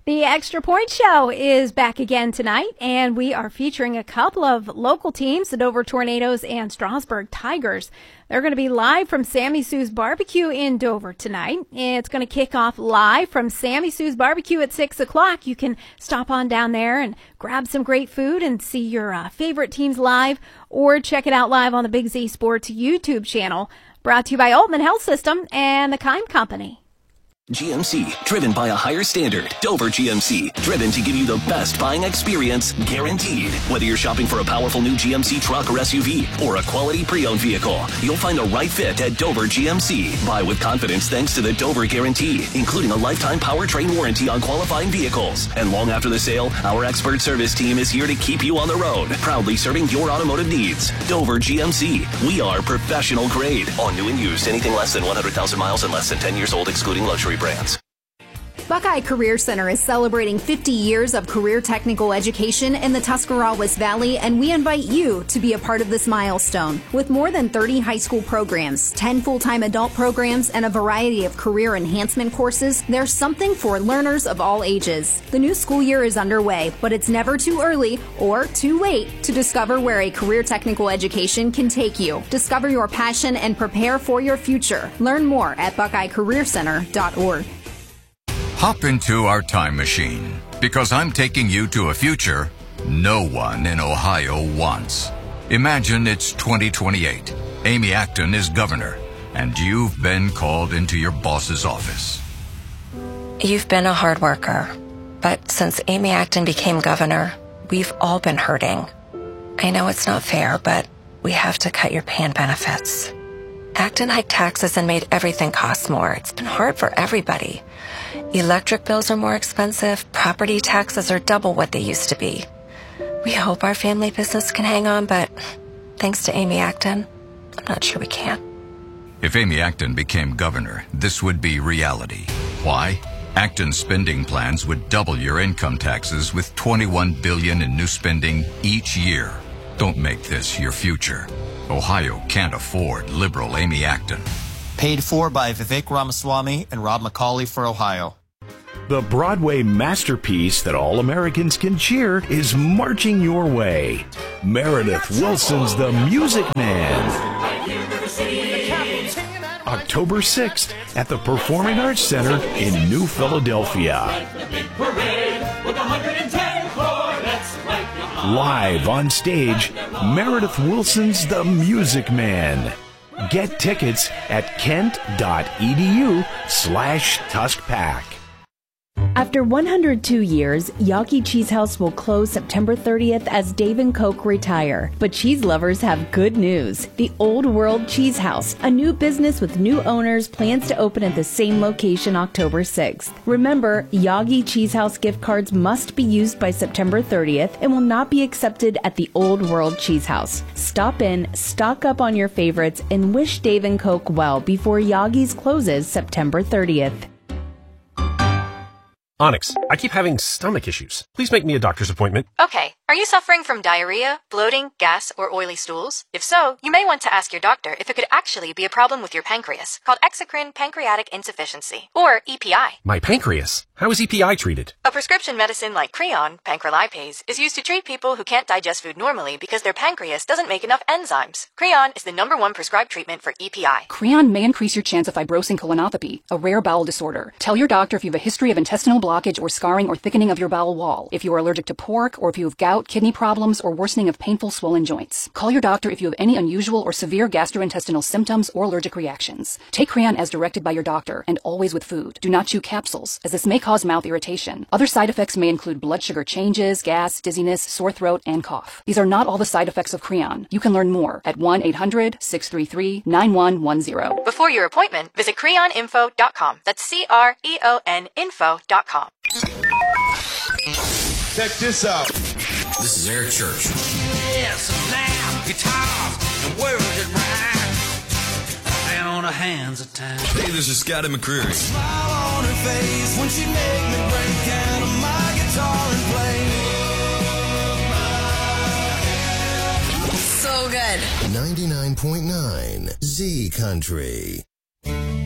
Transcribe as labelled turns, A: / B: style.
A: The Extra Point Show is back again tonight, and we are featuring a couple of local teams, the Dover Tornadoes and Strasburg Tigers. They're going to be live from Sammy Sue's Barbecue in Dover tonight. It's going to kick off live from Sammy Sue's Barbecue at 6 o'clock. You can stop on down there and grab some great food and see your favorite teams live, or check it out live on the Big Z Sports YouTube channel. Brought to you by Altman Health System and the Kime Company.
B: GMC, driven by a higher standard. Dover GMC, driven to give you the best buying experience, guaranteed. Whether you're shopping for a powerful new GMC truck or SUV, or a quality pre-owned vehicle, you'll find the right fit at Dover GMC. Buy with confidence thanks to the Dover Guarantee, including a lifetime powertrain warranty on qualifying vehicles. And long after the sale, our expert service team is here to keep you on the road, proudly serving your automotive needs. Dover GMC, we are professional grade. On new and used, anything less than 100,000 miles and less than 10 years old, excluding luxury brands.
C: Buckeye Career Center is celebrating 50 years of career technical education in the Tuscarawas Valley, and we invite you to be a part of this milestone. With more than 30 high school programs, 10 full-time adult programs, and a variety of career enhancement courses, there's something for learners of all ages. The new school year is underway, but it's never too early or too late to discover where a career technical education can take you. Discover your passion and prepare for your future. Learn more at BuckeyeCareerCenter.org.
D: Hop into our time machine, because I'm taking you to a future no one in Ohio wants. Imagine it's 2028. Amy Acton is governor, and you've been called into your boss's office.
E: You've been a hard worker, but since Amy Acton became governor, we've all been hurting. I know it's not fair, but we have to cut your pay and benefits. Acton hiked taxes and made everything cost more. It's been hard for everybody. Electric bills are more expensive. Property taxes are double what they used to be. We hope our family business can hang on, but thanks to Amy Acton, I'm not sure we can.
D: If Amy Acton became governor, this would be reality. Why? Acton's spending plans would double your income taxes with $21 billion in new spending each year. Don't make this your future. Ohio can't afford liberal Amy Acton.
F: Paid for by Vivek Ramaswamy and Rob McCauley for Ohio.
G: The Broadway masterpiece that all Americans can cheer is marching your way. Meredith Wilson's The Music Man. October 6th at the Performing Arts Center in New Philadelphia. Live on stage, Meredith Wilson's The Music Man. Get tickets at kent.edu/TuskPack.
H: After 102 years, Yawkey Cheese House will close September 30th as Dave & Coke retire. But cheese lovers have good news. The Old World Cheese House, a new business with new owners, plans to open at the same location October 6th. Remember, Yawkey Cheese House gift cards must be used by September 30th and will not be accepted at the Old World Cheese House. Stop in, stock up on your favorites, and wish Dave & Coke well before Yawkey's closes September 30th.
I: Onyx, I keep having stomach issues. Please make me a doctor's appointment.
J: Okay. Are you suffering from diarrhea, bloating, gas, or oily stools? If so, you may want to ask your doctor if it could actually be a problem with your pancreas, called exocrine pancreatic insufficiency, or EPI.
I: My pancreas? How is EPI treated?
J: A prescription medicine like Creon, pancrelipase, is used to treat people who can't digest food normally because their pancreas doesn't make enough enzymes. Creon is the #1 prescribed treatment for EPI.
K: Creon may increase your chance of fibrosing colonopathy, a rare bowel disorder. Tell your doctor if you have a history of intestinal blockage or scarring or thickening of your bowel wall, if you are allergic to pork, or if you have gout, kidney problems, or worsening of painful swollen joints. Call your doctor if you have any unusual or severe gastrointestinal symptoms or allergic reactions. Take Creon as directed by your doctor, and always with food. Do not chew capsules, as this may cause mouth irritation. Other side effects may include blood sugar changes, gas, dizziness, sore throat, and cough. These are not all the side effects of Creon. You can learn more at 1-800-633-9110.
J: Before your appointment, visit creoninfo.com. That's CREON info.com.
L: Check this out.
M: This is Eric Church.
N: Yes, now guitars and words that rhyme. Down the hands of time.
M: Hey, this is Scotty McCreery.
L: Smile on her face when she make me break out of my guitar and play.
M: So good. 99.9 Z Country.